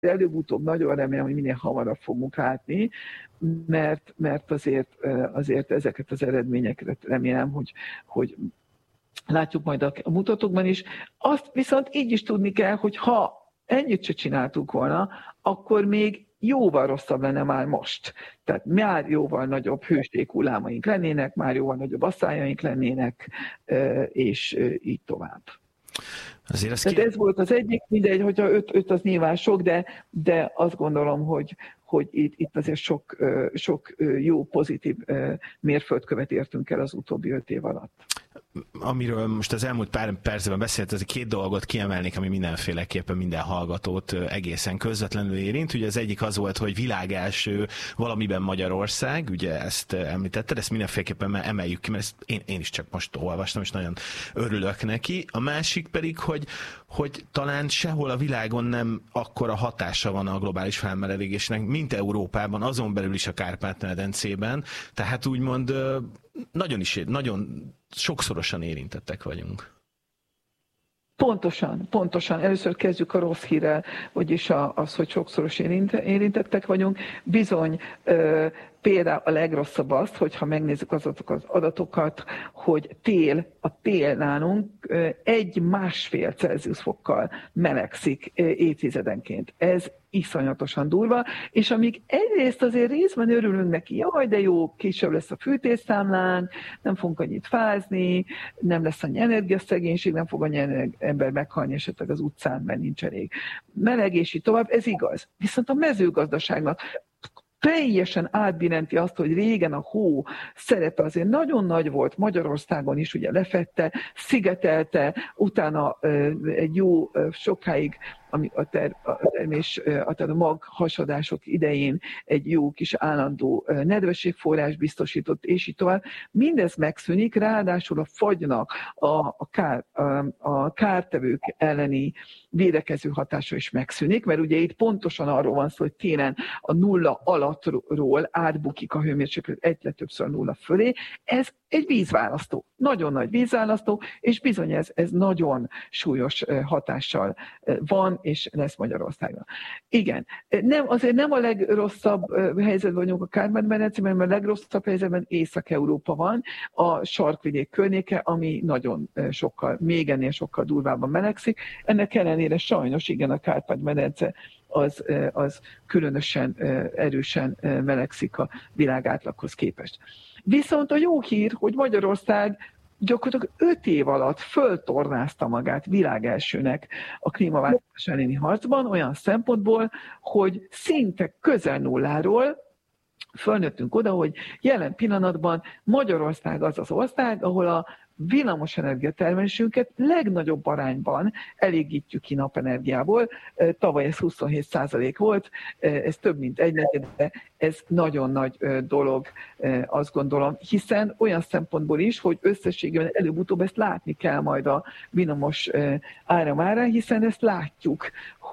előbb-utóbb nagyon remélem, hogy minél hamarabb fogunk látni, mert azért ezeket az eredményeket remélem, hogy látjuk majd a mutatókban is. Azt viszont így is tudni kell, hogy ha ennyit se csináltuk volna, akkor még jóval rosszabb lenne már most. Tehát már jóval nagyobb hőstékhullámaink lennének, már jóval nagyobb asszályaink lennének, és így tovább. Tehát ez volt az egyik, mindegy, hogyha 5 az nyilván sok, de azt gondolom, hogy itt azért sok jó, pozitív mérföldkövet értünk el az utóbbi 5 év alatt. Amiről most az elmúlt pár percben beszélt, az 2 dolgot kiemelnék, ami mindenféleképpen minden hallgatót egészen közvetlenül érint. Ugye az egyik az volt, hogy világelső valamiben Magyarország, ugye ezt említetted, ezt mindenféleképpen emeljük ki, mert ezt én is csak most olvastam, és nagyon örülök neki. A másik pedig, hogy talán sehol a világon nem akkora hatása van a globális felmelegedésnek, mint Európában, azon belül is a Kárpát-medencében, tehát úgymond nagyon sokszorosan érintettek vagyunk. Pontosan. Először kezdjük a rossz hírrel, vagyis az, hogy sokszoros érintettek vagyunk. Bizony, például a legrosszabb az, hogyha megnézzük azokat az adatokat, hogy a tél nálunk 1-1,5 Celsius fokkal melegszik évtizedenként. Ez iszonyatosan durva, és amíg egyrészt azért részben örülünk neki, jaj, de jó, kisebb lesz a fűtésszámlánk, nem fogunk annyit fázni, nem lesz annyi energiaszegénység, nem fog annyi ember meghalni esetleg az utcán, mert nincs elég meleg, és így tovább, ez igaz. Viszont a mezőgazdaságnak teljesen átbillenti azt, hogy régen a hó szerepe azért nagyon nagy volt, Magyarországon is ugye lefette, szigetelte, utána egy jó sokáig a maghasadások idején egy jó kis állandó nedvességforrás biztosított, és így tovább. Mindez megszűnik, ráadásul a fagynak a kártevők elleni védekező hatása is megszűnik, mert ugye itt pontosan arról van szó, hogy télen a 0 alattról átbukik a hőmérséklet egyre többször 0 fölé. Ez egy vízválasztó, nagyon nagy vízválasztó, és bizony ez nagyon súlyos hatással van, és lesz Magyarországon. Igen, azért nem a legrosszabb helyzetben vagyunk a Kárpát-medencében, mert a legrosszabb helyzetben Észak-Európa van, a sarkvidék környéke, ami nagyon még ennél sokkal durvábban melegszik. Ennek ellenére sajnos igen, a Kárpát-medence az különösen erősen melegszik a világ átlaghoz képest. Viszont a jó hír, hogy Magyarország gyakorlatilag 5 év alatt föltornázta magát világelsőnek a klímaváltozás elleni harcban, olyan szempontból, hogy szinte közel nulláról fölnőttünk oda, hogy jelen pillanatban Magyarország az az ország, ahol a villamosenergia termelésünket legnagyobb arányban elégítjük ki napenergiából. Tavaly ez 27% volt, ez több mint 1/4, de ez nagyon nagy dolog, azt gondolom, hiszen olyan szempontból is, hogy összességében előbb-utóbb ezt látni kell majd a villamos áramárán, hiszen ezt látjuk,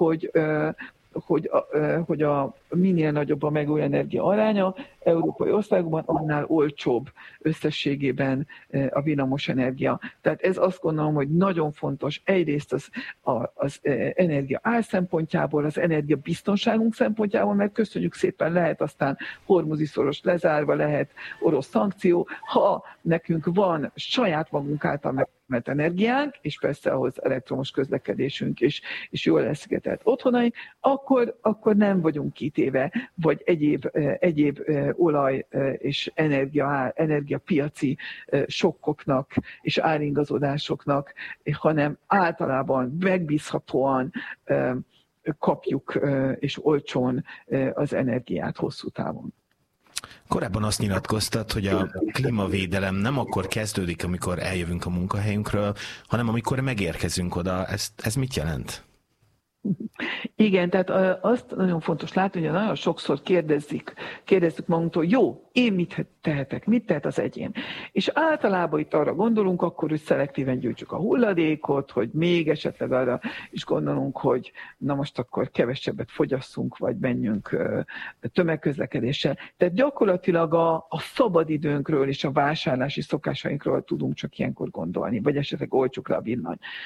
hogy a minél nagyobb a megújuló energia aránya, európai országokban annál olcsóbb összességében a villamos energia. Tehát ez azt gondolom, hogy nagyon fontos egyrészt az energia ár szempontjából, az energia biztonságunk szempontjából, mert köszönjük szépen, lehet aztán hormuzi szoros lezárva, lehet orosz szankció, ha nekünk van saját magunk által megtermelt energiánk, és persze ahhoz elektromos közlekedésünk és jól elszigetelt otthonaink, akkor nem vagyunk kitéve, vagy egyéb olaj és energiapiaci sokkoknak és áringazódásoknak, hanem általában megbízhatóan kapjuk és olcsón az energiát hosszú távon. Korábban azt nyilatkoztat, hogy a klímavédelem nem akkor kezdődik, amikor eljövünk a munkahelyünkről, hanem amikor megérkezünk oda. Ez mit jelent? Igen, tehát azt nagyon fontos látni, hogy nagyon sokszor kérdezzük magunktól, jó, én mit tehetek, mit tehet az egyén? És általában itt arra gondolunk akkor, hogy szelektíven gyűjtsük a hulladékot, hogy még esetleg arra is gondolunk, hogy na most akkor kevesebbet fogyasszunk, vagy menjünk tömegközlekedéssel. Tehát gyakorlatilag a szabadidőnkről és a vásárlási szokásainkról tudunk csak ilyenkor gondolni, vagy esetleg oltsuk le a villany.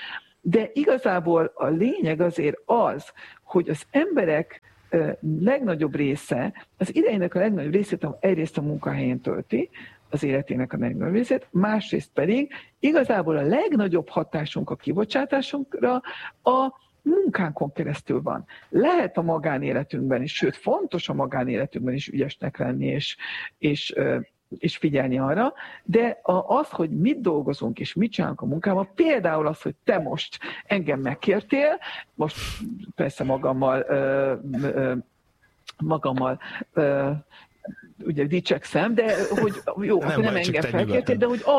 De igazából a lényeg azért az, hogy az emberek legnagyobb része, az idejének a legnagyobb részét egyrészt a munkahelyén tölti, az életének a legnagyobb részét, másrészt pedig igazából a legnagyobb hatásunk a kibocsátásunkra a munkánkon keresztül van. Lehet a magánéletünkben is, sőt, fontos a magánéletünkben is ügyesnek lenni, és figyelni arra, de az, hogy mit dolgozunk és mit csinálunk a munkában, például az, hogy te most engem megkértél, most persze magammal ugye dicsekszem, de hogy jó, akkor nem engem felkértél, de hogy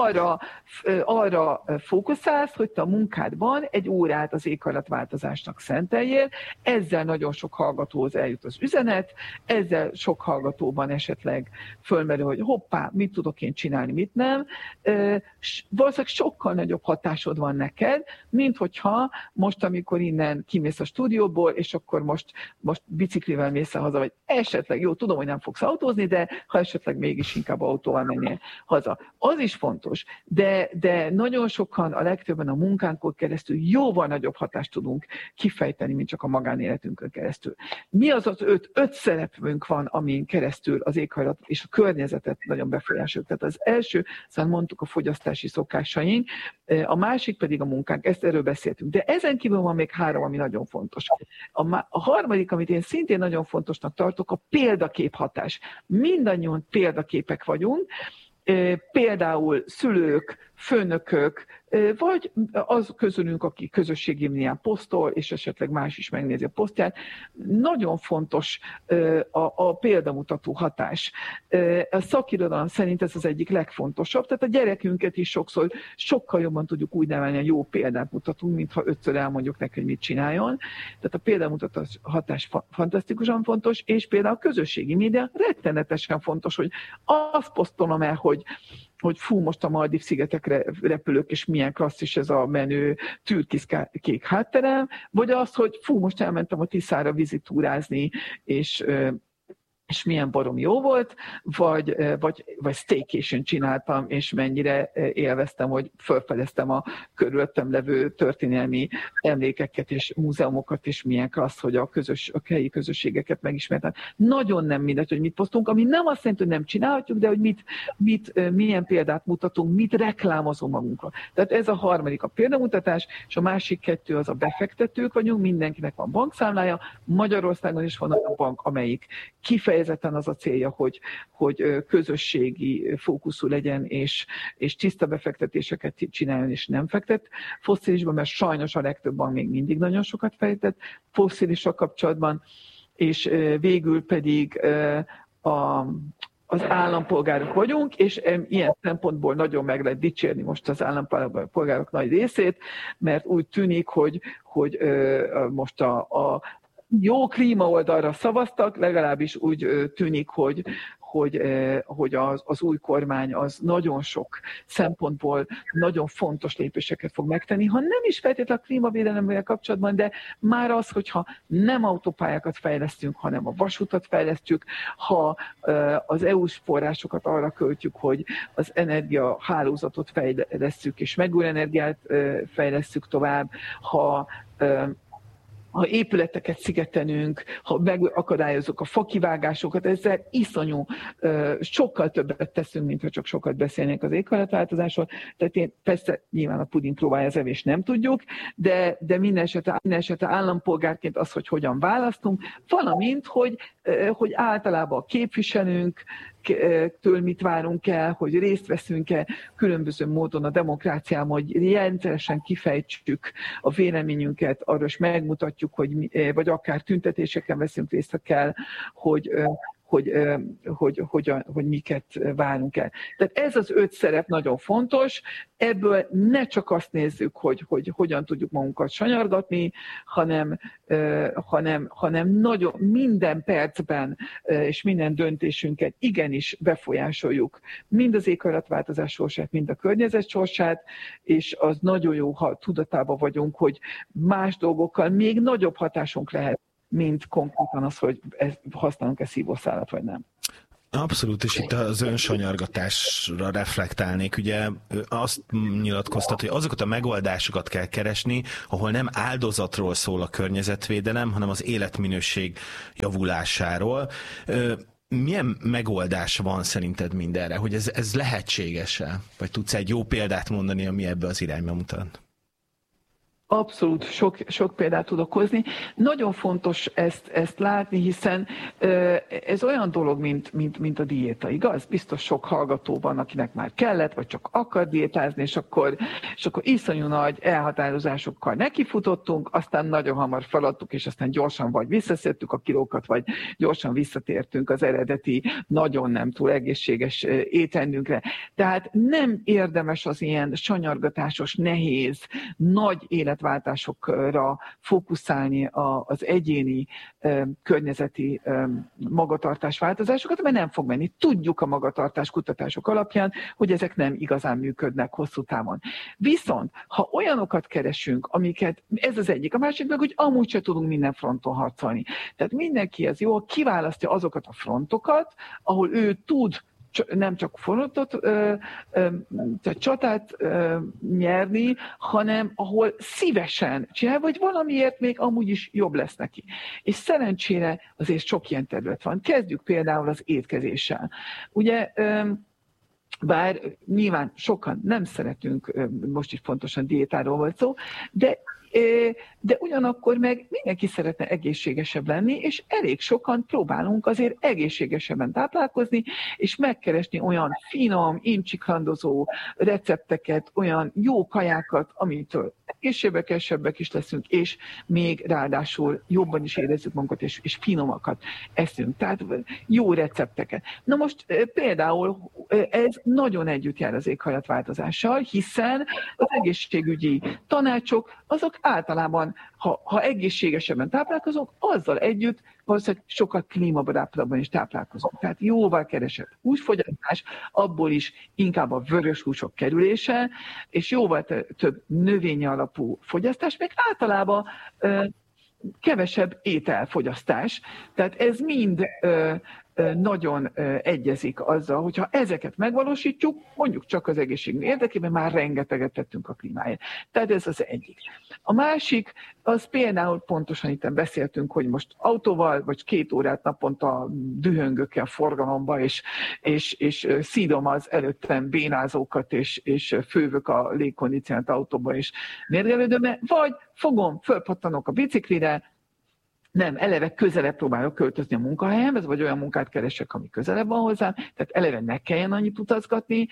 arra fókuszálsz, hogy te a munkádban egy órát az éghajlatváltozásnak szenteljél, ezzel nagyon sok hallgatóhoz eljut az üzenet, ezzel sok hallgatóban esetleg fölmerül, hogy hoppá, mit tudok én csinálni, mit nem. Valószínűleg sokkal nagyobb hatásod van neked, mint hogyha most, amikor innen kimész a stúdióból, és akkor most biciklivel mész haza, vagy esetleg, jó, tudom, hogy nem fogsz autózni, de ha esetleg mégis inkább autóval mennél haza. Az is fontos, de nagyon sokan, a legtöbben a munkánkon keresztül jóval nagyobb hatást tudunk kifejteni, mint csak a magánéletünkön keresztül. Mi az öt szerepünk van, amin keresztül az éghajlat és a környezetet nagyon befolyásoljuk. Tehát az első, szóval mondtuk a fogyasztási szokásaink, a másik pedig a munkánk, erről beszéltünk. De ezen kívül van még 3, ami nagyon fontos. A harmadik, amit én szintén nagyon fontosnak tartok, a példakép hatás. Mindannyian példaképek vagyunk, például szülők, főnökök, vagy az közülünk, aki közösségi médián posztol, és esetleg más is megnézi a posztját. Nagyon fontos a példamutató hatás. A szakirodalom szerint ez az egyik legfontosabb, tehát a gyerekünket is sokkal jobban tudjuk úgy nevelni, hogy jó példát mutatunk, mintha 5-ször elmondjuk neki, hogy mit csináljon. Tehát a példamutató hatás fantasztikusan fontos, és például a közösségi média rettenetesen fontos, hogy azt posztolom el, hogy fú, most a Maldív-szigetekre repülök, és milyen klasszis ez a menő türkiszkék hátterem, vagy az, hogy fú, most elmentem a Tiszára vizitúrázni, és milyen barom jó volt, vagy staycation csináltam, és mennyire élveztem, hogy felfedeztem a körülöttem levő történelmi emlékeket és múzeumokat, és milyen klassz, hogy a helyi közösségeket megismertem. Nagyon nem mindegy, hogy mit posztunk, ami nem azt jelenti, hogy nem csinálhatjuk, de hogy milyen példát mutatunk, mit reklámozunk magunkra. Tehát ez a harmadik a példamutatás, és a másik 2 az a befektetők vagyunk, mindenkinek van bankszámlája, Magyarországon is van olyan bank, amelyik kifejezetten az a célja, hogy közösségi fókuszú legyen, és tiszta befektetéseket csináljon, és nem fektet fosszilisban, mert sajnos a legtöbb bank még mindig nagyon sokat fektet fosszilissal kapcsolatban, és végül pedig az állampolgárok vagyunk, és ilyen szempontból nagyon meg lehet dicsérni most az állampolgárok nagy részét, mert úgy tűnik, hogy most a jó klíma oldalra szavaztak, legalábbis úgy tűnik, hogy az új kormány az nagyon sok szempontból nagyon fontos lépéseket fog megtenni, ha nem is feltétlenül a klímavédelemmel kapcsolatban, de már az, hogyha nem autópályákat fejlesztünk, hanem a vasútat fejlesztjük, ha az EU-s forrásokat arra költjük, hogy az energiahálózatot fejlesztjük, és megújuló energiát fejlesztjük tovább, ha épületeket szigetelünk, ha megakadályozzuk a fakivágásokat, ezzel iszonyú, sokkal többet teszünk, mint ha csak sokat beszélnénk az éghajlatváltozásról. Tehát én persze nyilván a puding próbálja az evés nem tudjuk, de minden esetre állampolgárként az, hogy hogyan választunk, valamint, hogy általában a képviselőnk, től mit várunk el, hogy részt veszünk-e különböző módon a demokráciában, hogy rendszeresen kifejtsük a véleményünket, arra is megmutatjuk, vagy akár tüntetéseken veszünk részt, ha kell, hogy miket várunk el. Tehát ez az 5 szerep nagyon fontos, ebből ne csak azt nézzük, hogy hogyan tudjuk magunkat sanyargatni, hanem nagyon minden percben és minden döntésünket igenis befolyásoljuk mind az éghajlatváltozás sorsát, mind a környezet sorsát, és az nagyon jó, ha tudatában vagyunk, hogy más dolgokkal még nagyobb hatásunk lehet, mint konkrétan az, hogy használunk-e szívószálat, vagy nem. Abszolút, és itt az önsanyargatásra reflektálnék. Ugye azt nyilatkoztat, hogy azokat a megoldásokat kell keresni, ahol nem áldozatról szól a környezetvédelem, hanem az életminőség javulásáról. Milyen megoldás van szerinted mindenre? Hogy ez lehetséges-e? Vagy tudsz egy jó példát mondani, ami ebbe az irányba mutat? Abszolút sok példát tudok hozni. Nagyon fontos ezt látni, hiszen ez olyan dolog, mint a diéta, igaz? Biztos sok hallgató van, akinek már kellett, vagy csak akar diétázni, és akkor iszonyú nagy elhatározásokkal nekifutottunk, aztán nagyon hamar feladtuk, és aztán gyorsan vagy visszaszedtük a kilókat, vagy gyorsan visszatértünk az eredeti, nagyon nem túl egészséges étrendünkre. Tehát nem érdemes az ilyen sanyargatásos, nehéz, nagy életváltásokra fókuszálni az egyéni környezeti magatartás változásokat, mert nem fog menni. Tudjuk a magatartás kutatások alapján, hogy ezek nem igazán működnek hosszú távon. Viszont, ha olyanokat keresünk, amiket, ez az egyik, a másik meg, hogy amúgy se tudunk minden fronton harcolni. Tehát mindenki ez jó, kiválasztja azokat a frontokat, ahol ő tud nem csak frontot, tehát csatát nyerni, hanem ahol szívesen csinál, vagy valamiért még amúgy is jobb lesz neki. És szerencsére azért sok ilyen terület van. Kezdjük például az étkezéssel. Ugye, bár nyilván sokan nem szeretünk, most is pontosan diétáról volt szó, de ugyanakkor meg mindenki szeretne egészségesebb lenni, és elég sokan próbálunk azért egészségesebben táplálkozni, és megkeresni olyan finom, incsiklandozó recepteket, olyan jó kajákat, amitől egészségesebbek is leszünk, és még ráadásul jobban is érezzük magunkat, és finomakat eszünk. Tehát jó recepteket. Na most például ez nagyon együtt jár az éghajlatváltozással, hiszen az egészségügyi tanácsok azok általában, ha egészségesebben táplálkozunk, azzal együtt valószínűleg sokkal klímabarátabban is táplálkozunk. Tehát jóval keresett húsfogyasztás, abból is inkább a vörös húsok kerülése, és jóval több növényi alapú fogyasztás, meg általában kevesebb ételfogyasztás. Tehát ez mind nagyon egyezik azzal, hogyha ezeket megvalósítjuk, mondjuk csak az egészségünk érdekében, már rengeteget tettünk a klímáért. Tehát ez az egyik. A másik, az például pontosan itt beszéltünk, hogy most autóval, vagy 2 órát naponta dühöngök a forgalomba, és szídom az előttem bénázókat, és fővök a légkondicionált autóba, és mérgelődöm, vagy fogom, fölpattanok a biciklire, nem, eleve közelebb próbálok költözni a munkahelyemhez, vagy olyan munkát keresek, ami közelebb van hozzám, tehát eleve ne kelljen annyit utazgatni,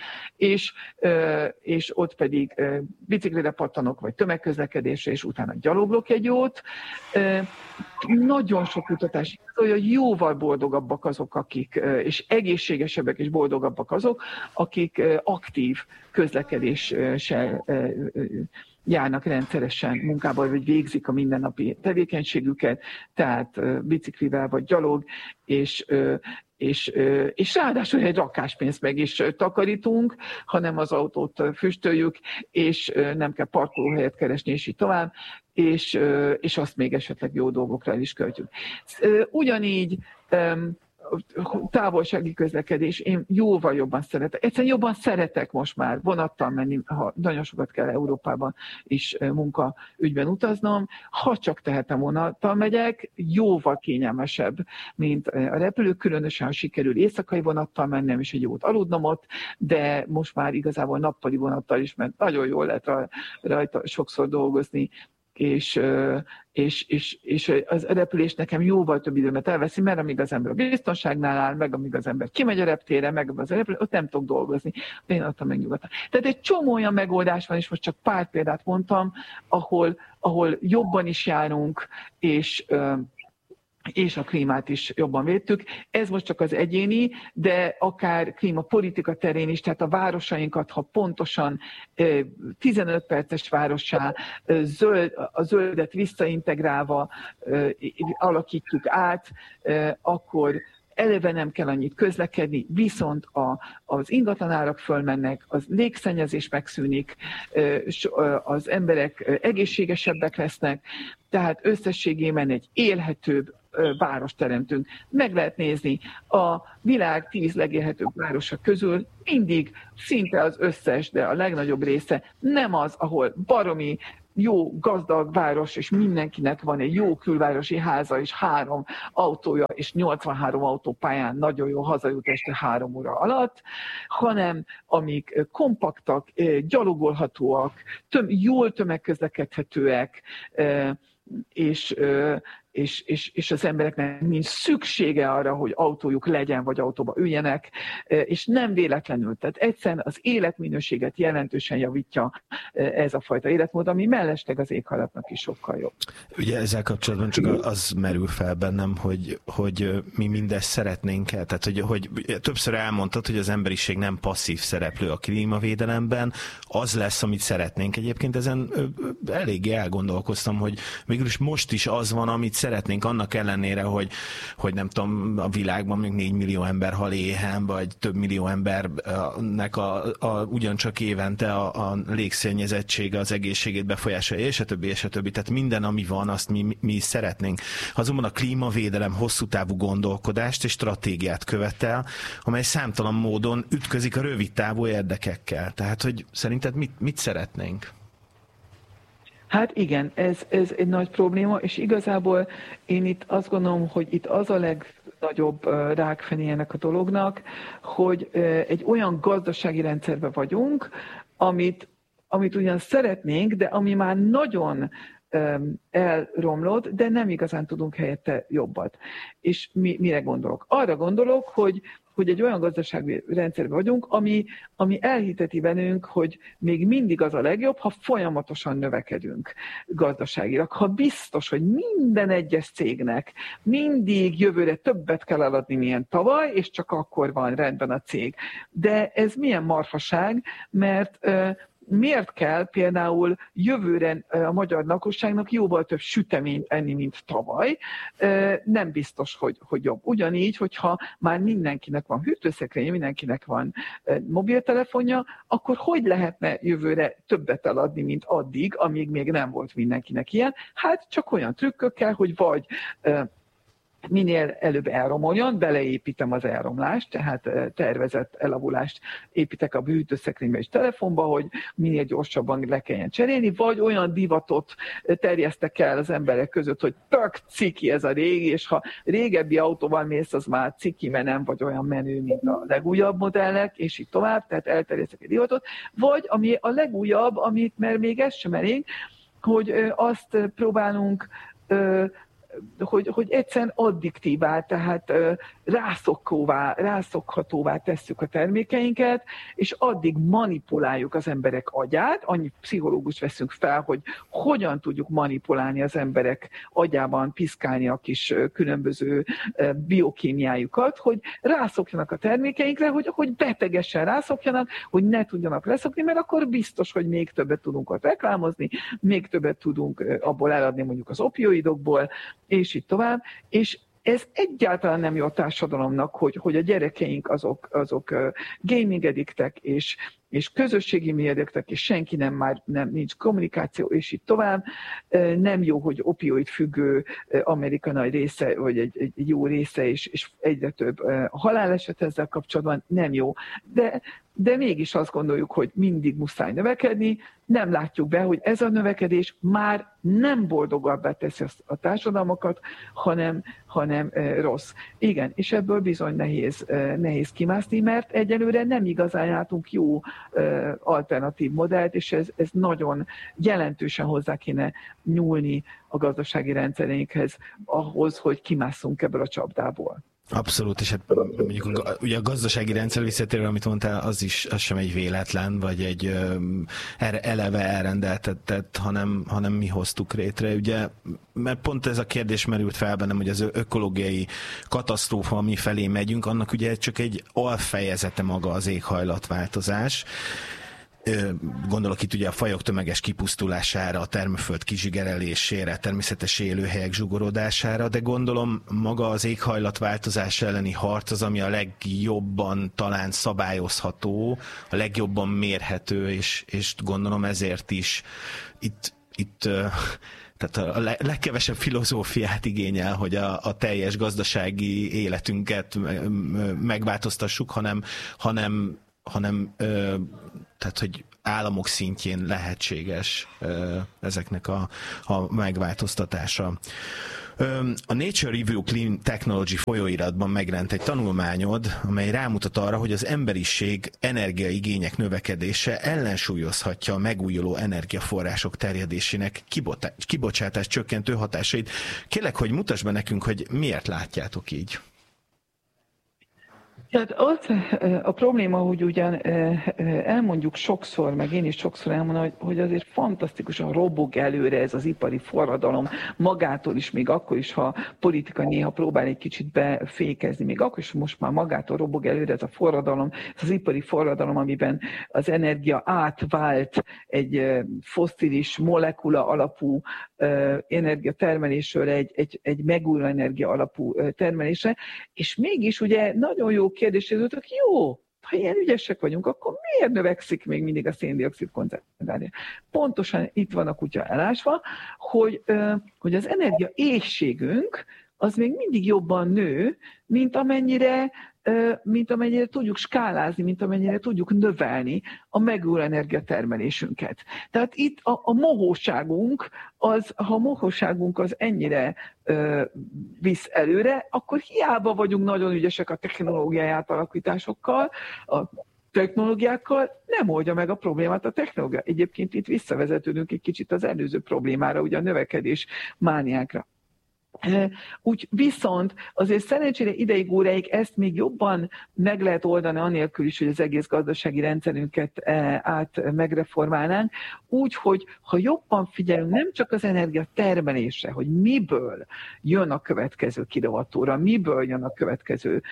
és ott pedig biciklire pattanok, vagy tömegközlekedésre, és utána gyaloglok egy jót. Nagyon sok kutatás igazolja, hogy jóval boldogabbak azok, akik, és egészségesebbek és boldogabbak azok, akik aktív közlekedéssel járnak rendszeresen munkába, vagy végzik a mindennapi tevékenységüket, tehát biciklivel vagy gyalog, és ráadásul egy rakáspénzt meg is takarítunk, hanem az autót füstöljük, és nem kell parkolóhelyet keresni, és így tovább, és azt még esetleg jó dolgokra is költjük. Ugyanígy távolsági közlekedés, én jóval jobban szeretek. Egyszerűen jobban szeretek most már vonattal menni, ha nagyon sokat kell Európában is munkaügyben utaznom. Ha csak tehetem, vonattal megyek, jóval kényelmesebb, mint a repülő, különösen ha sikerül éjszakai vonattal mennem, és egy jót aludnom ott, de most már igazából nappali vonattal is, mert nagyon jól lehet rajta sokszor dolgozni, és az repülés nekem jóval több időmet elveszi, mert amíg az ember a biztonságnál áll, meg amíg az ember kimegy a reptére, meg az repülő, ott nem tudok dolgozni. Én adtam meg nyugodtan. Tehát egy csomó olyan megoldás van, és most csak pár példát mondtam, ahol jobban is járunk, és a klímát is jobban védtük. Ez most csak az egyéni, de akár klímapolitika terén is, tehát a városainkat, ha pontosan 15 perces várossá a zöldet visszaintegrálva alakítjuk át, akkor eleve nem kell annyit közlekedni, viszont az ingatlanárak fölmennek, az légszennyezés megszűnik, az emberek egészségesebbek lesznek, tehát összességében egy élhetőbb, várost teremtünk. Meg lehet nézni, a világ 10 legélhetőbb városa közül mindig szinte az összes, de a legnagyobb része nem az, ahol baromi jó, gazdag város, és mindenkinek van egy jó külvárosi háza, és 3 autója, és 83 autópályán nagyon jó hazajut este 3 óra alatt, hanem amik kompaktak, gyalogolhatóak, jól tömegközlekedhetőek, és az embereknek nincs szüksége arra, hogy autójuk legyen, vagy autóba üljenek, és nem véletlenül. Tehát egyszerűen az életminőséget jelentősen javítja ez a fajta életmód, ami mellesleg az éghajlatnak is sokkal jobb. Ugye ezzel kapcsolatban csak az merül fel bennem, hogy mi mindezt szeretnénk el. Tehát, hogy többször elmondtad, hogy az emberiség nem passzív szereplő a klímavédelemben, az lesz, amit szeretnénk. Egyébként ezen eléggé elgondolkoztam, hogy mégis most is az van, amit szeretnénk, annak ellenére, hogy nem tudom, a világban még 4 millió ember hal éhen, vagy több millió embernek ugyancsak évente a légszennyezettsége az egészségét befolyásolja, és a többi. Tehát minden, ami van, azt mi szeretnénk. Azonban a klímavédelem hosszú távú gondolkodást és stratégiát követel, amely számtalan módon ütközik a rövid távú érdekekkel. Tehát, hogy szerinted mit szeretnénk? Hát igen, ez egy nagy probléma, és igazából én itt azt gondolom, hogy itt az a legnagyobb rákfené ennek a dolognak, hogy egy olyan gazdasági rendszerben vagyunk, amit ugyan szeretnénk, de ami már nagyon elromlott, de nem igazán tudunk helyette jobbat. És mire gondolok? Arra gondolok, hogy egy olyan gazdasági rendszerben vagyunk, ami elhiteti bennünk, hogy még mindig az a legjobb, ha folyamatosan növekedünk gazdaságilag. Ha biztos, hogy minden egyes cégnek mindig jövőre többet kell eladni, milyen tavaly, és csak akkor van rendben a cég. De ez milyen marhaság, mert miért kell például jövőre a magyar lakosságnak jóval több süteményt enni, mint tavaly? Nem biztos, hogy jobb. Ugyanígy, hogyha már mindenkinek van hűtőszekrénye, mindenkinek van mobiltelefonja, akkor hogy lehetne jövőre többet eladni, mint addig, amíg még nem volt mindenkinek ilyen? Hát csak olyan trükkökkel, hogy vagy minél előbb elromoljon, beleépítem az elromlást, tehát tervezett elavulást építek a hűtőszekrénybe és telefonba, hogy minél gyorsabban le kelljen cserélni, vagy olyan divatot terjesztek el az emberek között, hogy tök ciki ez a régi, és ha régebbi autóval mész, az már ciki, mert nem vagy olyan menő, mint a legújabb modellek, és így tovább, tehát elterjesztek egy divatot, vagy ami a legújabb, mert még ez sem elég, hogy azt próbálunk hogy egyszerűen addiktívá, tehát rászokhatóvá tesszük a termékeinket, és addig manipuláljuk az emberek agyát, annyi pszichológus veszünk fel, hogy hogyan tudjuk manipulálni az emberek agyában, piszkálni a kis különböző biokémiájukat, hogy rászokjanak a termékeinkre, hogy betegesen rászokjanak, hogy ne tudjanak leszokni, mert akkor biztos, hogy még többet tudunk ott reklámozni, még többet tudunk abból eladni mondjuk az opioidokból, és így tovább, és ez egyáltalán nem jó a társadalomnak, hogy a gyerekeink azok gaming addiktek, és közösségi médiadiktek, és senki nem nincs kommunikáció, és így tovább. Nem jó, hogy opioid függő Amerika nagy része, vagy egy jó része, és egyre több haláleset ezzel kapcsolatban, nem jó. De mégis azt gondoljuk, hogy mindig muszáj növekedni, nem látjuk be, hogy ez a növekedés már nem boldogabbá teszi a társadalmakat, hanem rossz. Igen, és ebből bizony nehéz kimászni, mert egyelőre nem igazán látunk jó alternatív modellt, és ez nagyon jelentősen hozzá kéne nyúlni a gazdasági rendszereinkhez ahhoz, hogy kimásszunk ebből a csapdából. Abszolút, és hát mondjuk ugye a gazdasági rendszer visszatérő, amit mondtál, az sem egy véletlen, vagy egy eleve elrendeltetett, hanem mi hoztuk létre. Ugye, mert pont ez a kérdés merült fel bennem, hogy az ökológiai katasztrófa, ami felé megyünk, annak ugye csak egy alfejezete maga az éghajlatváltozás. Gondolok itt ugye a fajok tömeges kipusztulására, a termőföld kizsigerelésére, természetes élőhelyek zsugorodására, de gondolom maga az éghajlatváltozás elleni harc az, ami a legjobban talán szabályozható, a legjobban mérhető, és gondolom ezért is itt Tehát a legkevesebb filozófiát igényel, hogy a teljes gazdasági életünket megváltoztassuk, hanem tehát, hogy államok szintjén lehetséges ezeknek a megváltoztatása. A Nature Review Clean Technology folyóiratban megjelent egy tanulmányod, amely rámutat arra, hogy az emberiség energiaigények növekedése ellensúlyozhatja a megújuló energiaforrások terjedésének kibocsátás csökkentő hatásait. Kérlek, hogy mutasd be nekünk, hogy miért látjátok így. Hát az a probléma, hogy ugyan elmondjuk sokszor, meg én is sokszor elmondom, hogy azért fantasztikusan robog előre ez az ipari forradalom magától is, még akkor is, ha politika néha próbál egy kicsit befékezni, még akkor is most már magától robog előre ez a forradalom, ez az ipari forradalom, amiben az energia átvált egy fosszilis molekula alapú energiatermelésről egy megújuló energia alapú termelésre, és mégis ugye nagyon jó kérdésezőtök, jó, ha ilyen ügyesek vagyunk, akkor miért növekszik még mindig a szén-dioxid koncentráció? Pontosan itt van a kutya elásva, hogy az energia éhségünk az még mindig jobban nő, mint amennyire tudjuk skálázni, mint amennyire tudjuk növelni a megújuló energiatermelésünket. Tehát itt a mohóságunk, ha a mohóságunk az ennyire visz előre, akkor hiába vagyunk nagyon ügyesek a technológiai átalakításokkal, a technológiákkal, nem oldja meg a problémát a technológia. Egyébként itt visszavezetődünk egy kicsit az előző problémára, ugye a növekedés mániákra. Úgy viszont azért szerencsére ideig óráig ezt még jobban meg lehet oldani, anélkül is, hogy az egész gazdasági rendszerünket megreformálnánk, úgy, hogy ha jobban figyelünk nem csak az energia termelésre, hogy miből jön a következő kilovattóra, miből jön a következő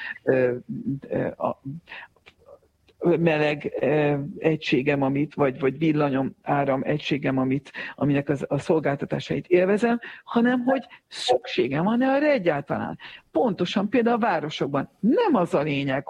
meleg egységem, vagy villanyom áram egységem, aminek a szolgáltatásait élvezem, hanem hogy szükségem van erre egyáltalán. Pontosan például a városokban nem az a lényeg,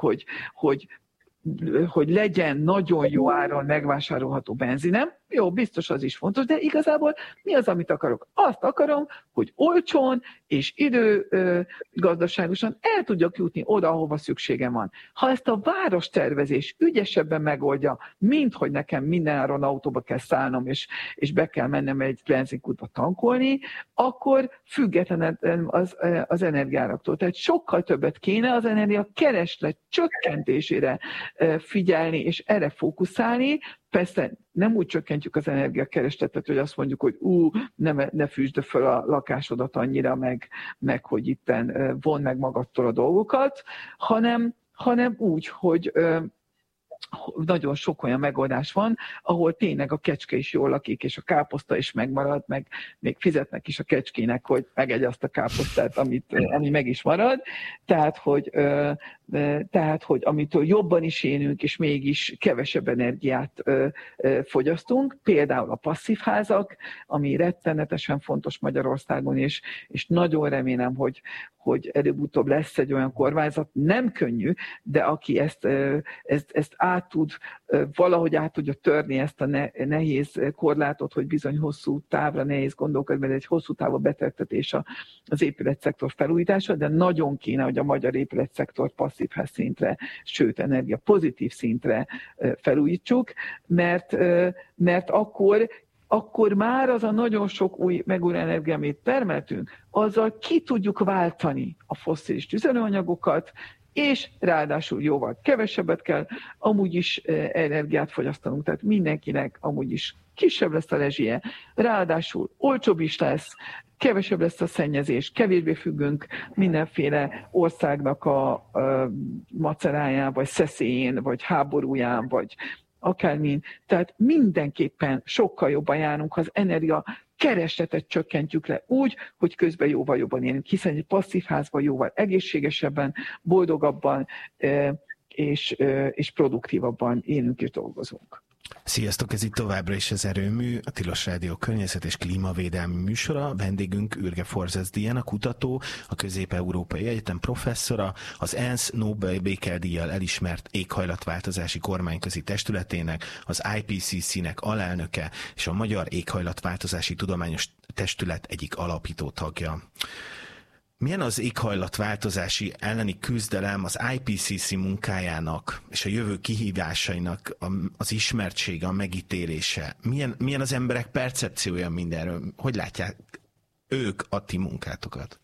hogy legyen nagyon jó áron megvásárolható benzinem, jó, biztos az is fontos, de igazából mi az, amit akarok? Azt akarom, hogy olcsón és időgazdaságosan el tudjak jutni oda, ahova szükségem van. Ha ezt a várostervezés ügyesebben megoldja, mint hogy nekem mindenáron autóba kell szállnom, és be kell mennem egy benzinkútba tankolni, akkor független az energiáraktól. Tehát sokkal többet kéne az energia kereslet csökkentésére figyelni, és erre fókuszálni. Persze nem úgy csökkentjük az energiakeresletet, hogy azt mondjuk, hogy ne fűsd föl a lakásodat annyira, meg hogy itten von meg magadtól a dolgokat, hanem úgy, hogy nagyon sok olyan megoldás van, ahol tényleg a kecske is jól lakik, és a káposzta is megmarad, meg még fizetnek is a kecskének, hogy megegye azt a káposztát, ami meg is marad. Tehát, hogy amitől jobban is élünk, és mégis kevesebb energiát fogyasztunk, például a passzív házak, ami rettenetesen fontos Magyarországon, és nagyon remélem, hogy előbb-utóbb lesz egy olyan kormányzat, nem könnyű, de aki ezt valahogy át tudja törni ezt a nehéz korlátot, hogy bizony hosszú távra nehéz gondolkodni, mert egy hosszú távú befektetés az épületszektor felújítása, de nagyon kéne, hogy a magyar épületszektor passzívház szintre, sőt energia pozitív szintre felújítsuk, mert akkor már az a nagyon sok új megújuló energia, amit termeltünk, azzal ki tudjuk váltani a fosszilis tüzelőanyagokat, és ráadásul jóval kevesebbet kell amúgy is energiát fogyasztanunk, tehát mindenkinek amúgy is kisebb lesz a rezsie, ráadásul olcsóbb is lesz, kevesebb lesz a szennyezés, kevésbé függünk mindenféle országnak a maceráján, vagy szeszélyén, vagy háborúján, vagy akármin. Tehát mindenképpen sokkal jobban járunk, ha az energia keresletet csökkentjük le úgy, hogy közben jóval jobban élünk, hiszen egy passzív házban jóval egészségesebben, boldogabban és produktívabban élünk és dolgozunk. Sziasztok, ez itt továbbra is az Erőmű, a Tilos Rádió környezet és klímavédelmi műsora. Vendégünk Ürge Forzesz Diana, kutató, a Közép-Európai Egyetem professzora, az ENSZ Nobel békedíjjal elismert éghajlatváltozási kormányközi testületének, az IPCC-nek alelnöke és a Magyar Éghajlatváltozási Tudományos Testület egyik alapító tagja. Milyen az éghajlatváltozási elleni küzdelem az IPCC munkájának és a jövő kihívásainak az ismertsége, a megítélése? Milyen az emberek percepciója mindenről? Hogy látják ők a ti munkátokat?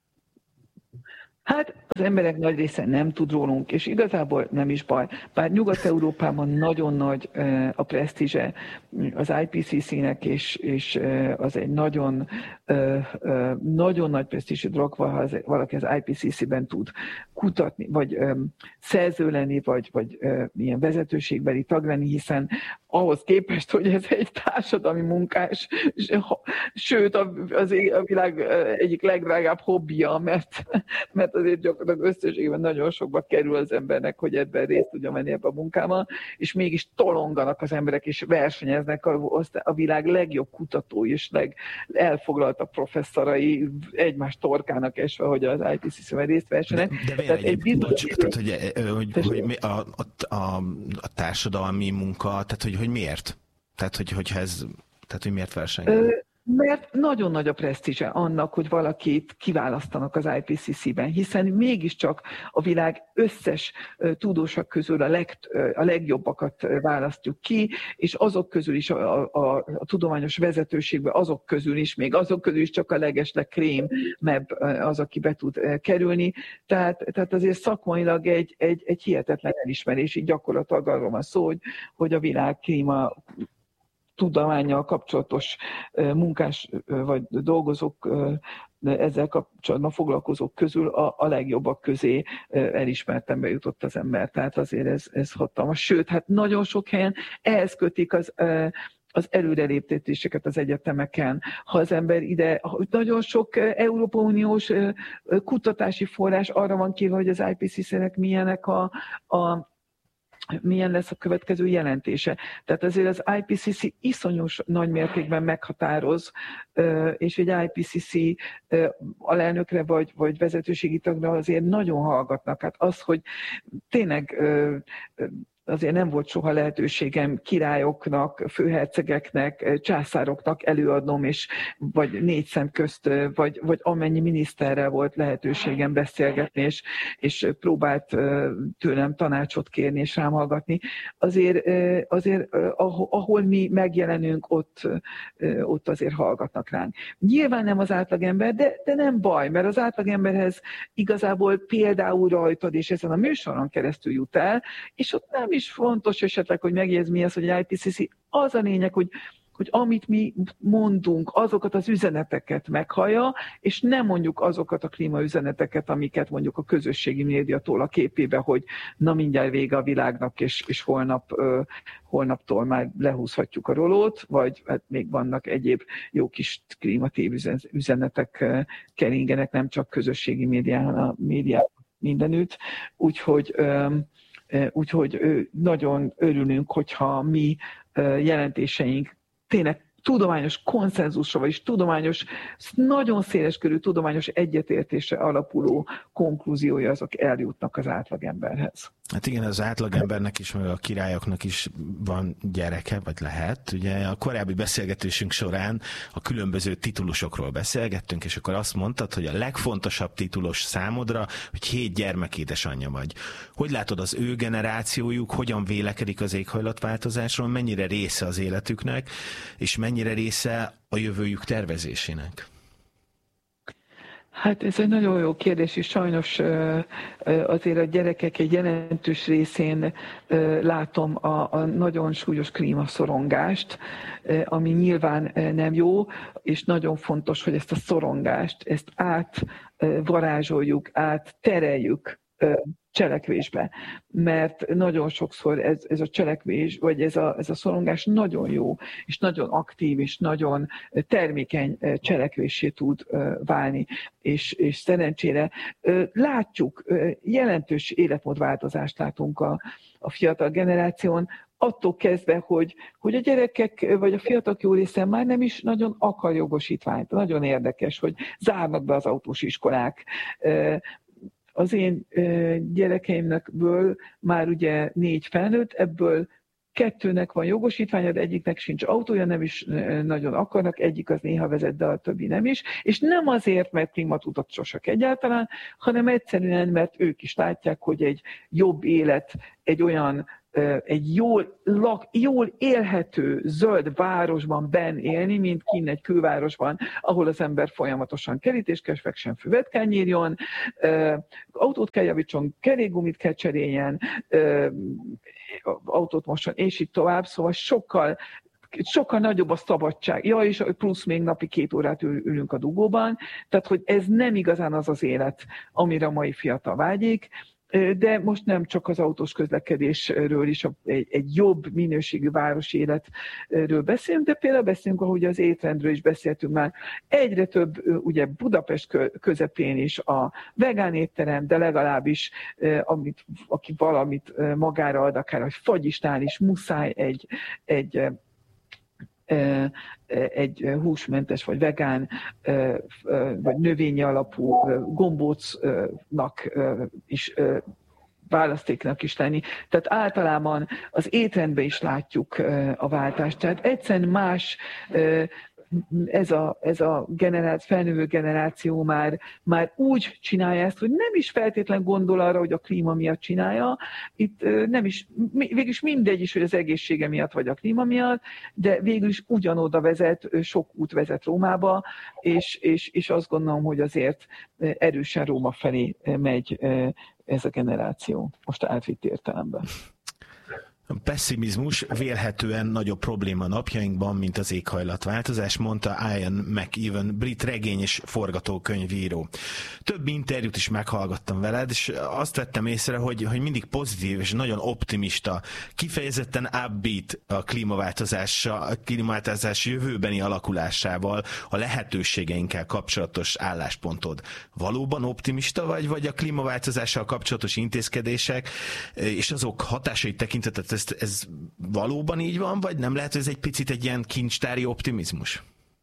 Hát az emberek nagy része nem tud rólunk, és igazából nem is baj. Bár Nyugat-Európában nagyon nagy a presztízse az IPCC-nek, és az egy nagyon nagy presztízsű dolog, ha valaki az IPCC-ben tud kutatni, vagy szerző lenni, vagy milyen vezetőségbeli tag lenni, hiszen ahhoz képest, hogy ez egy társadalmi munkás, sőt a világ egyik legdrágább hobbija, mert azért gyakorlatilag összességében nagyon sokba kerül az embernek, hogy ebben részt tudja venni ebbe a munkában, és mégis tolonganak az emberek, és versenyeznek a világ legjobb kutatói és legelfoglaltabb professzorai egymás torkának esve, hogy az IPCC-ben részt versenek. Hogy a társadalmi munka, tehát hogy miért? Hogy miért versenyeznek? Mert nagyon nagy a presztízse annak, hogy valakit kiválasztanak az IPCC-ben, hiszen mégiscsak a világ összes tudósak közül a legjobbakat választjuk ki, és azok közül is a tudományos vezetőségben, azok közül is csak a legeslegkrémebb az, aki be tud kerülni. Tehát azért szakmailag egy hihetetlen elismerési gyakorlatilag arról van szó, hogy a világ klíma tudománnyal kapcsolatos munkás vagy dolgozók, ezzel kapcsolatban foglalkozók közül a legjobbak közé elismerten bejutott az ember. Tehát azért ez hatalmas. Sőt, hát nagyon sok helyen ehhez kötik az előreléptetéseket az egyetemeken. Ha az ember nagyon sok Európai Uniós kutatási forrás arra van kívül, hogy az IPCC-nek milyen lesz a következő jelentése. Tehát azért az IPCC iszonyos nagy mértékben meghatároz, és egy IPCC alelnökre vagy vezetőségi tagra azért nagyon hallgatnak. Hát az, hogy tényleg azért nem volt soha lehetőségem királyoknak, főhercegeknek, császároknak előadnom, vagy négy szem közt, vagy amennyi miniszterrel volt lehetőségem beszélgetni, és próbált tőlem tanácsot kérni és rám hallgatni. Azért ahol mi megjelenünk, ott azért hallgatnak ránk. Nyilván nem az átlagember, de nem baj, mert az átlagemberhez igazából például rajtad, és ezen a műsoron keresztül jut el, és ott nem is fontos esetleg, hogy megjegyez mi az, hogy IPCC. Az a lényeg, hogy amit mi mondunk, azokat az üzeneteket meghallja, és nem mondjuk azokat a klímaüzeneteket, amiket mondjuk a közösségi média tól a képébe, hogy na mindjárt vége a világnak, és holnaptól már lehúzhatjuk a rolót, vagy hát még vannak egyéb jó kis klímatív üzenetek keringenek, nem csak közösségi médián, hanem a médiában mindenütt. Úgyhogy nagyon örülünk, hogyha mi jelentéseink tényleg tudományos konszenzusra, vagyis nagyon széleskörű tudományos egyetértésre alapuló konklúziója azok eljutnak az átlagemberhez. Hát igen, az átlagembernek is, meg a királyoknak is van gyereke, vagy lehet. Ugye a korábbi beszélgetésünk során a különböző titulusokról beszélgettünk, és akkor azt mondtad, hogy a legfontosabb titulus számodra, hogy 7 gyermek édesanyja vagy. Hogy látod az ő generációjuk, hogyan vélekedik az éghajlatváltozásról, mennyire része az életüknek, és mennyire része a jövőjük tervezésének? Hát ez egy nagyon jó kérdés, és sajnos azért a gyerekek egy jelentős részén látom a nagyon súlyos klímaszorongást, ami nyilván nem jó, és nagyon fontos, hogy ezt a szorongást, ezt átvarázsoljuk, áttereljük cselekvésbe. Mert nagyon sokszor ez a cselekvés, vagy ez a szorongás nagyon jó, és nagyon aktív, és nagyon termékeny cselekvésé tud válni. És szerencsére látjuk, jelentős életmódváltozást látunk a fiatal generáción, attól kezdve, hogy a gyerekek vagy a fiatalok jó része már nem is nagyon akar jogosítványt. Nagyon érdekes, hogy zárnak be az autós iskolák. Az én gyerekeimnekből már ugye 4 felnőtt, ebből 2-nek van jogosítványa, de egyiknek sincs autója, nem is nagyon akarnak, egyik az néha vezet, de a többi nem is. És nem azért, mert klímatudatosak egyáltalán, hanem egyszerűen, mert ők is látják, hogy egy jobb élet, egy jól élhető zöld városban élni, mint kint egy külvárosban, ahol az ember folyamatosan kerítés kell, feksen füvet kell nyírjon, autót kell javítson, kerékgumit kell cseréljen, autót mosson, és így tovább, szóval sokkal nagyobb a szabadság. Ja, és plusz még napi 2 órát ülünk a dugóban, tehát hogy ez nem igazán az az élet, amire a mai fiatal vágyik. De most nem csak az autós közlekedésről is, egy jobb minőségű városi életről beszélünk, de például beszélünk, ahogy az étrendről is beszéltünk már. Egyre több, ugye Budapest közepén is a vegán étterem, de legalábbis aki valamit magára ad, akár a fagyisnál is muszáj egy húsmentes, vagy vegán, vagy növényi alapú gombócnak is választéknak is lenni. Tehát általában az étrendben is látjuk a váltást. Tehát egyszerűen más ez a felnövő generáció már úgy csinálja ezt, hogy nem is feltétlen gondol arra, hogy a klíma miatt csinálja. Itt nem is, végülis mindegy is, hogy az egészsége miatt vagy a klíma miatt, de végül is ugyanoda vezet, sok út vezet Rómába, és azt gondolom, hogy azért erősen Róma felé megy ez a generáció, most átvitt értelemben. A pessimizmus vélhetően nagyobb probléma napjainkban, mint az éghajlatváltozás, mondta Ian McEwan, brit regény- és forgatókönyvíró. Több interjút is meghallgattam veled, és azt vettem észre, hogy mindig pozitív és nagyon optimista, kifejezetten upbeat a klímaváltozás jövőbeni alakulásával, a lehetőségeinkkel kapcsolatos álláspontod. Valóban optimista vagy a klímaváltozással kapcsolatos intézkedések és azok hatásait tekintetett, ez valóban így van, vagy nem lehet, hogy ez egy picit egy ilyen kincstári optimizmus?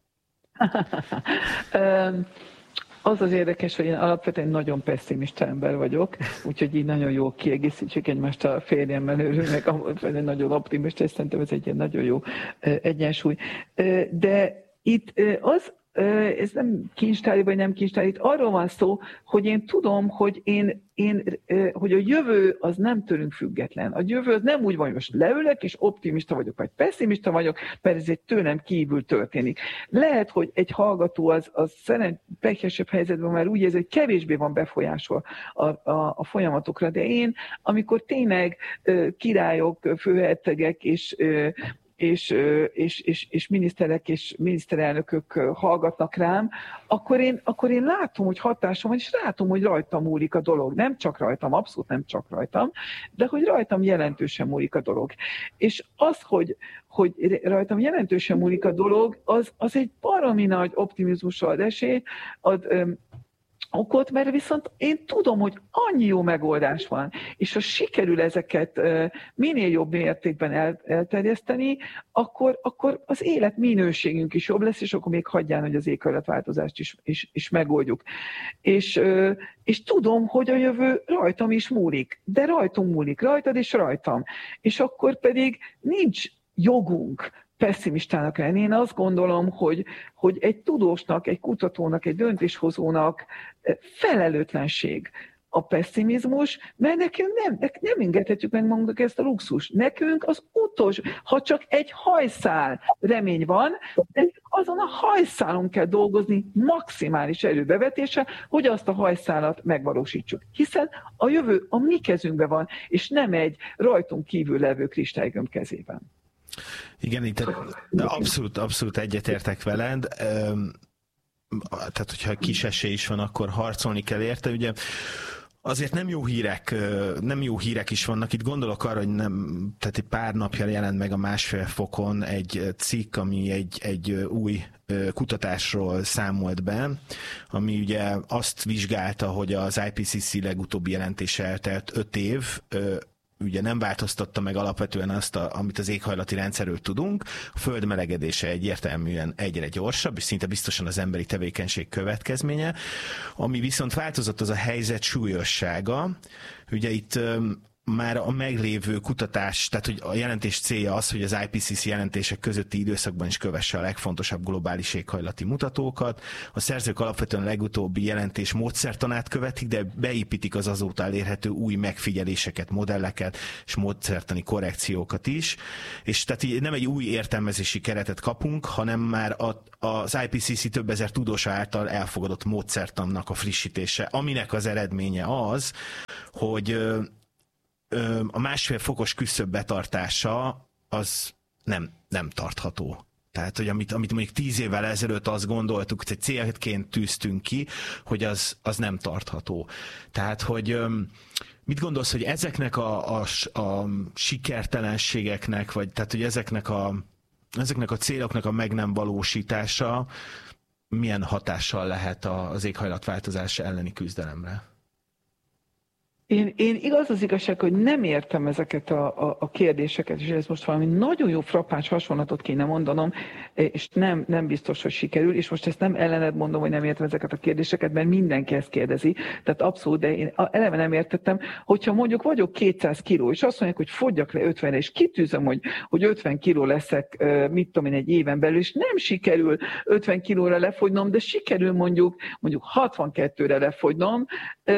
Az érdekes, hogy én alapvetően nagyon pesszimista ember vagyok, úgyhogy így nagyon jól kiegészítsük egymást a férjemmel, meg alapvetően nagyon optimista, és szerintem ez egy ilyen nagyon jó egyensúly. De itt ez nem kincstári vagy nem kincstári, itt arról van szó, hogy én tudom, hogy hogy a jövő az nem tőlünk független. A jövő az nem úgy van, hogy most leülök, és optimista vagyok, vagy pessimista vagyok, mert ez egy tőlem kívül történik. Lehet, hogy egy hallgató az pekesebb helyzetben már úgy érzi, hogy kevésbé van befolyásol a folyamatokra, de én, amikor tényleg királyok, főhercegek és miniszterek és miniszterelnökök hallgatnak rám, akkor én látom, hogy hatásom van, és látom, hogy rajtam múlik a dolog. Nem csak rajtam, abszolút nem csak rajtam, de hogy rajtam jelentősen múlik a dolog. És az, hogy rajtam jelentősen múlik a dolog, az egy baromi nagy optimizmusra ad esélyt, okot, mert viszont én tudom, hogy annyi jó megoldás van, és ha sikerül ezeket minél jobb mértékben elterjeszteni, akkor az élet minőségünk is jobb lesz, és akkor még hagyján, hogy az éghajlatváltozást is megoldjuk. És tudom, hogy a jövő rajtam is múlik, de rajtunk múlik, rajtad és rajtam. És akkor pedig nincs jogunk pesszimistának lenni. Én azt gondolom, hogy egy tudósnak, egy kutatónak, egy döntéshozónak felelőtlenség a pesszimizmus, mert nekünk nem engedhetjük meg magunknak ezt a luxus. Nekünk az utolsó, ha csak egy hajszál remény van, azon a hajszálon kell dolgozni maximális erőbevetéssel, hogy azt a hajszálat megvalósítsuk. Hiszen a jövő a mi kezünkben van, és nem egy rajtunk kívül levő kristálygömb kezében. Igen, itt abszolút egyetértek veled. Tehát, hogyha kis esély is van, akkor harcolni kell érte. Ugye Azért nem jó hírek is vannak. Itt gondolok arra, hogy tehát egy pár napja jelent meg a 1,5 fokon egy cikk, ami egy új kutatásról számolt be, ami ugye azt vizsgálta, hogy az IPCC legutóbbi jelentése eltelt 5 év, ugye nem változtatta meg alapvetően azt, amit az éghajlati rendszerről tudunk. A föld melegedése egyértelműen egyre gyorsabb, és szinte biztosan az emberi tevékenység következménye. Ami viszont változott, az a helyzet súlyossága. Ugye itt már a meglévő kutatás, tehát hogy a jelentés célja az, hogy az IPCC jelentések közötti időszakban is kövesse a legfontosabb globális éghajlati mutatókat. A szerzők alapvetően a legutóbbi jelentés módszertanát követik, de beépítik az azóta elérhető új megfigyeléseket, modelleket és módszertani korrekciókat is. És tehát nem egy új értelmezési keretet kapunk, hanem már az IPCC több ezer tudósa által elfogadott módszertannak a frissítése, aminek az eredménye az, hogy a 1,5 fokos küszöb betartása az nem tartható. Tehát, hogy amit mondjuk 10 évvel ezelőtt azt gondoltuk, hogy célként tűztünk ki, hogy az nem tartható. Tehát, hogy mit gondolsz, hogy ezeknek a sikertelenségeknek, vagy tehát, hogy ezeknek a céloknak a meg nem valósítása milyen hatással lehet az éghajlatváltozás elleni küzdelemre? Én igaz az igazság, hogy nem értem ezeket a kérdéseket, és ez most valami nagyon jó frappáns hasonlatot kéne mondanom, és nem biztos, hogy sikerül, és most ezt nem ellened mondom, hogy nem értem ezeket a kérdéseket, mert mindenki ezt kérdezi, tehát abszolút, de én eleve nem értettem, hogyha mondjuk vagyok 200 kiló, és azt mondják, hogy fogyjak le 50-re, és kitűzöm, hogy 50 kiló leszek, mit tudom én, egy éven belül, és nem sikerül 50 kilóra lefogynom, de sikerül mondjuk 62-re lefogynom,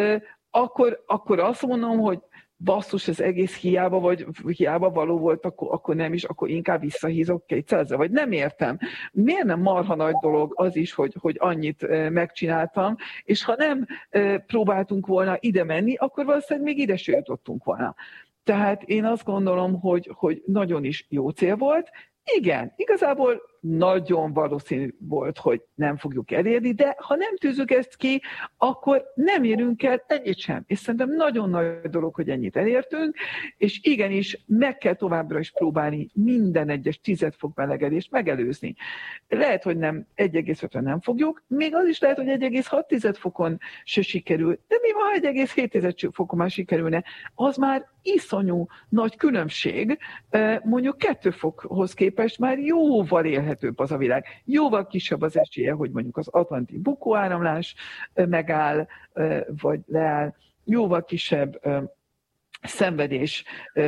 akkor azt mondom, hogy basszus, ez egész hiába való volt, akkor nem is, akkor inkább visszahízok 200-ra, vagy nem értem. Miért nem marha nagy dolog az is, hogy annyit megcsináltam, és ha nem próbáltunk volna ide menni, akkor valószínűleg még ide se jutottunk volna. Tehát én azt gondolom, hogy nagyon is jó cél volt. Igen, igazából nagyon valószínű volt, hogy nem fogjuk elérni, de ha nem tűzünk ezt ki, akkor nem érünk el ennyit sem. És szerintem nagyon nagy dolog, hogy ennyit elértünk, és igenis meg kell továbbra is próbálni minden egyes 10 fok melegedést megelőzni. Lehet, hogy nem 1,5-en nem fogjuk, még az is lehet, hogy 1,6 fokon se sikerül, de mi van, 1,7 fokon már sikerülne, az már iszonyú nagy különbség, mondjuk 2 fokhoz képest már jóval élhetőbb az a világ. Jóval kisebb az esélye, hogy mondjuk az atlanti bukóáramlás megáll, vagy leáll, jóval kisebb szenvedés,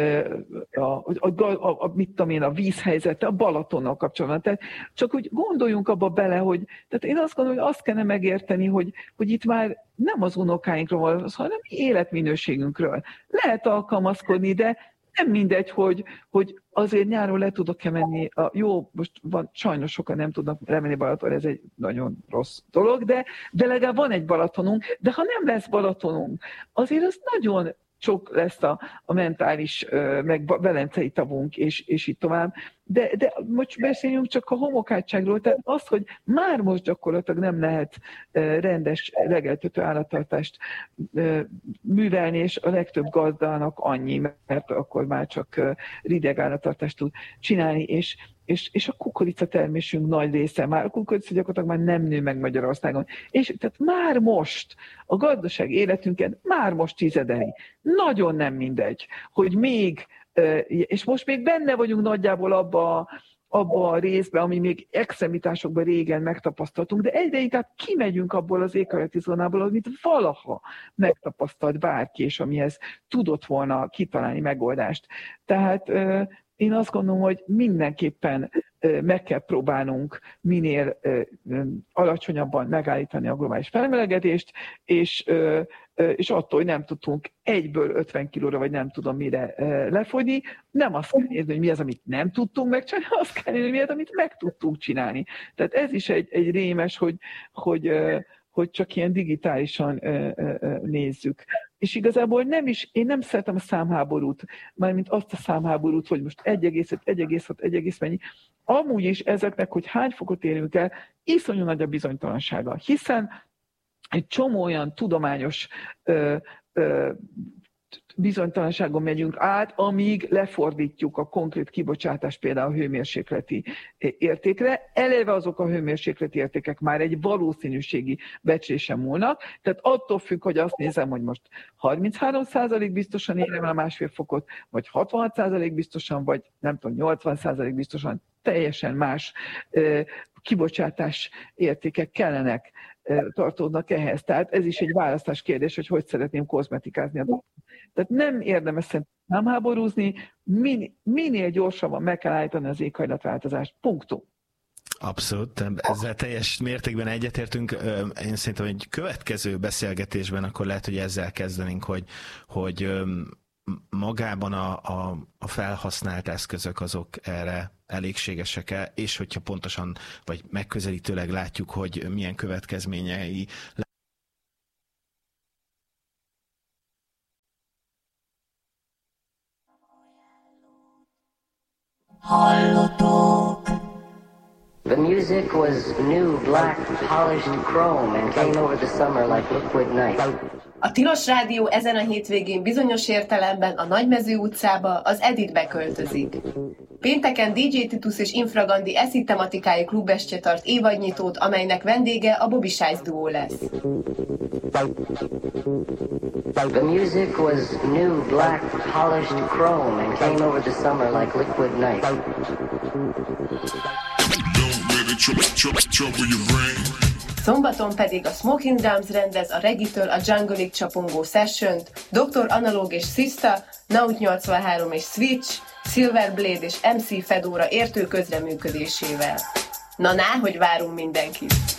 mit tudom én, a vízhelyzete, a Balatonnal kapcsolatban. Tehát csak úgy gondoljunk abba bele, hogy tehát én azt gondolom, hogy azt kellene megérteni, hogy itt már nem az unokáinkról van, hanem életminőségünkről. Lehet alkalmazkodni, de nem mindegy, hogy azért nyáron le tudok-e menni, jó, most van, sajnos sokan nem tudnak lemenni Balatonra, ez egy nagyon rossz dolog, de legalább van egy Balatonunk, de ha nem lesz Balatonunk, azért az nagyon sok lesz a mentális, meg velencei tavunk, és így tovább. De most beszéljünk csak a homokátságról, tehát az, hogy már most gyakorlatilag nem lehet rendes legeltető állattartást művelni, és a legtöbb gazdának annyi, mert akkor már csak rideg állattartást tud csinálni, és a kukoricatermésünk nagy része már, a kukorica gyakorlatilag már nem nő meg Magyarországon. És tehát már most a gazdaság életünken már most tizedeli. Nagyon nem mindegy, hogy még, és most még benne vagyunk nagyjából abba a részben, ami még extremitásokban régen megtapasztaltunk, de egyre inkább kimegyünk abból az éghajlati zónából, amit valaha megtapasztalt bárki, és amihez tudott volna kitalálni megoldást. Tehát én azt gondolom, hogy mindenképpen meg kell próbálnunk minél alacsonyabban megállítani a globális felmelegedést, és attól, hogy nem tudtunk egyből 50 kilóra, vagy nem tudom mire lefogyni, nem azt kell nézni, hogy mi az, amit nem tudtunk megcsinálni, azt kell nézni, hogy mi az, amit meg tudtunk csinálni. Tehát ez is egy rémes, hogy csak ilyen digitálisan nézzük. És igazából én nem szeretem a számháborút, mármint azt a számháborút, hogy most 1,6 mennyi. Amúgy is ezeknek, hogy hány fokot érünk el, iszonyú nagy a bizonytalansága, hiszen egy csomó olyan tudományos bizonytalanságon megyünk át, amíg lefordítjuk a konkrét kibocsátást például a hőmérsékleti értékre. Eleve azok a hőmérsékleti értékek már egy valószínűségi becslésen múlnak, tehát attól függ, hogy azt nézem, hogy most 33% biztosan érem el a 1,5 fokot, vagy 66% biztosan, vagy nem tudom, 80% biztosan, teljesen más kibocsátás értékek kellenek, tartódnak ehhez. Tehát ez is egy választás kérdés, hogy szeretném kozmetikázni a dolgot. Tehát nem érdemes szerintem nem háborúzni, minél gyorsabban meg kell állítani az éghajlatváltozást. Punktum. Abszolút, ezzel teljes mértékben egyetértünk. Én szerintem egy következő beszélgetésben akkor lehet, hogy ezzel kezdenénk, hogy magában a felhasznált eszközök azok erre elégségesek-e, és hogyha pontosan, vagy megközelítőleg látjuk, hogy milyen következményei. Hallottok. The music was new, black, polished chrome and came over the summer like liquid night. A Tilos Rádió ezen a hétvégén bizonyos értelemben a Nagymező utcába, az Editbe költözik. Pénteken DJ Titus és Infragandi eszi tematikájú klubestje tart évadnyitót, amelynek vendége a Bobby Shice duó lesz. The music was new, black, polished chrome and came over the summer like liquid night. Szombaton pedig a Smoking Drums rendez a Regitől a Jungle-ig csapongó sessiont, Dr. Analóg és Sista, Naut 83 és Switch, Silver Blade és MC Fedora értő közreműködésével. Na, hogy várunk mindenkit!